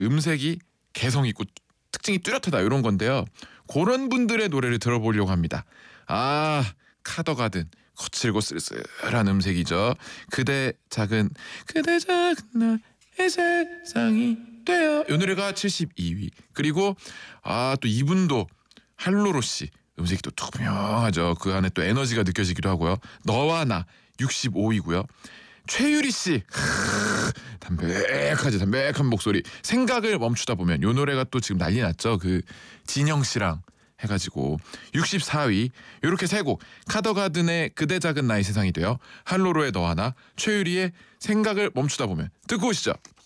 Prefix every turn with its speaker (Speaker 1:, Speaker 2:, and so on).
Speaker 1: 음색이 개성 있고 특징이 뚜렷하다 이런 건데요. 그런 분들의 노래를 들어보려고 합니다. 카더가든 거칠고 쓸쓸한 음색이죠. 그대 작은 나의 세상이 돼요. 이 노래가 72위. 그리고 또 이분도 할로로 씨 음색이 또 투명하죠. 그 안에 또 에너지가 느껴지기도 하고요. 너와 나 65위고요. 최유리 씨 담백한 목소리. 생각을 멈추다 보면 요 노래가 또 지금 난리 났죠. 그 진영 씨랑 해가지고 64위. 요렇게 세 곡, 카더가든의 그대 작은 나의 세상이 돼요, 할로로의 너와 나, 최유리의 생각을 멈추다 보면 듣고 오시죠.